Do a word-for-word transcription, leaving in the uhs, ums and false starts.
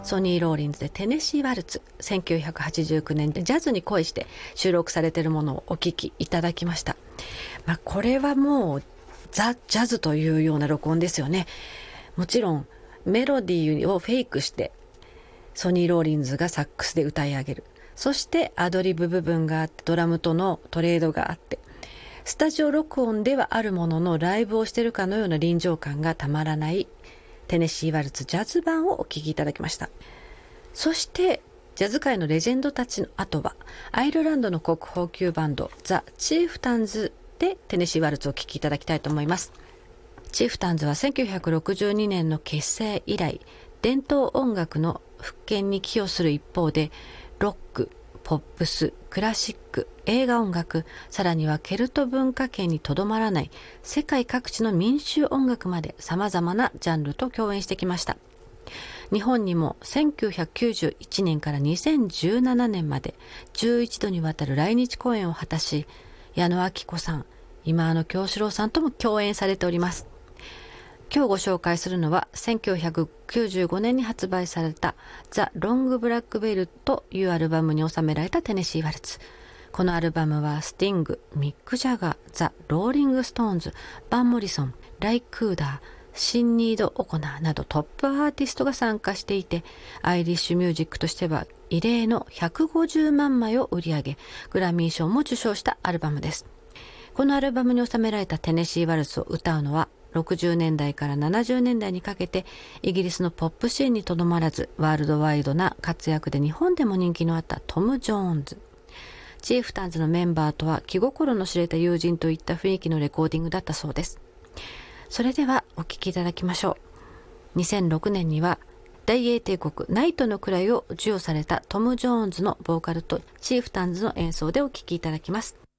ソニー・ローリンズでテネシー・ワルツ、せんきゅうひゃくはちじゅうきゅうねんでジャズに恋して収録されているものをお聴きいただきました。まあ、これはもうザ・ジャズというような録音ですよね。もちろんメロディーをフェイクしてソニー・ローリンズがサックスで歌い上げる。そしてアドリブ部分があって、ドラムとのトレードがあって、スタジオ録音ではあるもののライブをしているかのような臨場感がたまらないテネシー・ワルツジャズ版をお聴きいただきました。そしてジャズ界のレジェンドたちの後はアイルランドの国宝級バンドザ・チーフタンズでテネシー・ワルツをお聴きいただきたいと思います。チーフタンズはせんきゅうひゃくろくじゅうにねんの結成以来、伝統音楽の復権に寄与する一方で、ロック、ポップス、クラシック、映画音楽、さらにはケルト文化圏にとどまらない世界各地の民衆音楽まで様々なジャンルと共演してきました。日本にもせんきゅうひゃくきゅうじゅういちねんからにせんじゅうななねんまでじゅういちどにわたる来日公演を果たし、矢野顕子さん、今野京志郎さんとも共演されております。今日ご紹介するのはせんきゅうひゃくきゅうじゅうごねんに発売されたザ・ロング・ブラック・ベルというアルバムに収められたテネシー・ワルツ。このアルバムはスティング、ミック・ジャガー、ザ・ローリング・ストーンズ、バン・モリソン、ライ・クーダー、シンニード・オコナーなどトップアーティストが参加していて、アイリッシュミュージックとしては異例のひゃくごじゅうまんまいを売り上げ、グラミー賞も受賞したアルバムです。このアルバムに収められたテネシー・ワルツを歌うのはろくじゅうねんだいからななじゅうねんだいにかけてイギリスのポップシーンにとどまらずワールドワイドな活躍で日本でも人気のあったトム・ジョーンズ。チーフタンズのメンバーとは気心の知れた友人といった雰囲気のレコーディングだったそうです。それではお聴きいただきましょう。にせんろくねんには大英帝国ナイトの位を授与されたトム・ジョーンズのボーカルとチーフタンズの演奏でお聴きいただきます。